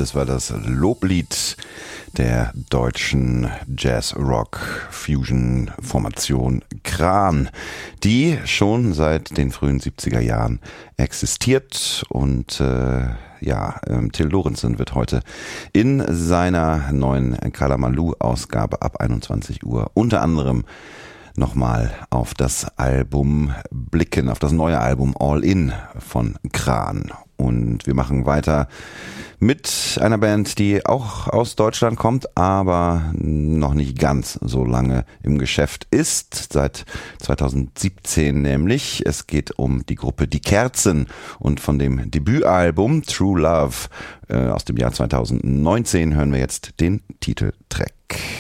Das war das Loblied der deutschen Jazz-Rock-Fusion-Formation Kran, die schon seit den frühen 70er Jahren existiert. Und Till Lorenzen wird heute in seiner neuen Kalamaloo-Ausgabe ab 21 Uhr unter anderem nochmal auf das Album blicken, auf das neue Album All In von Kran. Und wir machen weiter mit einer Band, die auch aus Deutschland kommt, aber noch nicht ganz so lange im Geschäft ist, seit 2017 nämlich. Es geht um die Gruppe Die Kerzen und von dem Debütalbum True Love aus dem Jahr 2019 hören wir jetzt den Titeltrack.